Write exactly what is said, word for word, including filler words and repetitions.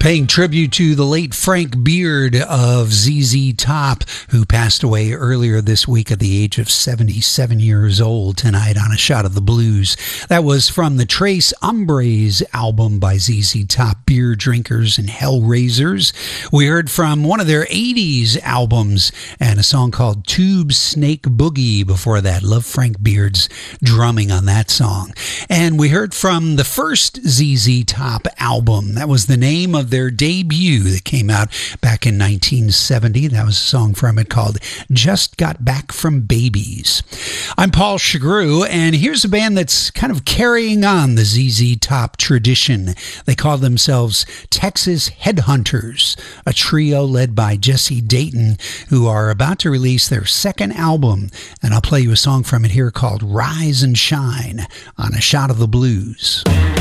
paying tribute to the late Frank Beard of Z Z Top, who passed away earlier this week at the age of seventy-seven years old tonight on A Shot of the Blues. That was from the Trace Hombres album by Z Z Top, Beer Drinkers and Hellraisers. We heard from one of their eighties albums and a song called Tube Snake Boogie. Before that, love Frank Beard's drumming on that song. And we heard from the first Z Z Top album. That was the name of their debut that came out back in nineteen seventy. That was a song from it called Just Got Back from Babies. I'm Paul Chagru, and here's a band that's kind of carrying on the Z Z Top tradition. They call themselves Texas Headhunters, a trio led by Jesse Dayton, who are about to release their second album, and I'll play you a song from it here called Rise and Shine on A Shot of the Blues.